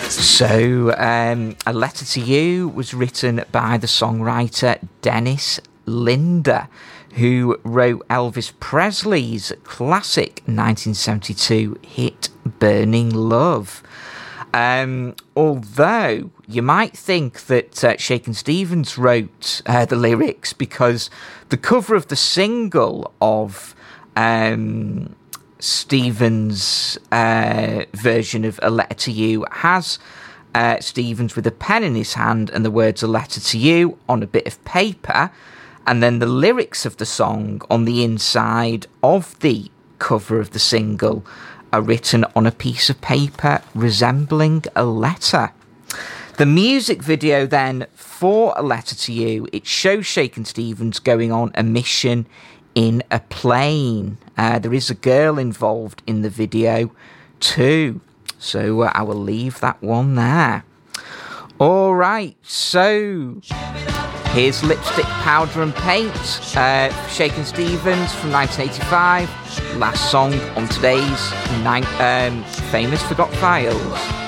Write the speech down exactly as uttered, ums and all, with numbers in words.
So, um, A Letter to You was written by the songwriter Dennis Linder, who wrote Elvis Presley's classic nineteen seventy-two hit Burning Love. Um, although you might think that uh, Shakin' Stevens wrote uh, the lyrics, because the cover of the single of um, Stevens' uh, version of A Letter to You has uh, Stevens with a pen in his hand and the words A Letter to You on a bit of paper, and then the lyrics of the song on the inside of the cover of the single are written on a piece of paper resembling a letter. The music video then for A Letter to You, it shows Shakin' Stevens going on a mission in a plane. Uh, there is a girl involved in the video too, so uh, I will leave that one there. Alright, so here's Lipstick, Powder and Paint, uh, Shakin' Stevens from nineteen eighty-five, last song on today's nine, um, Famous Forgot Files.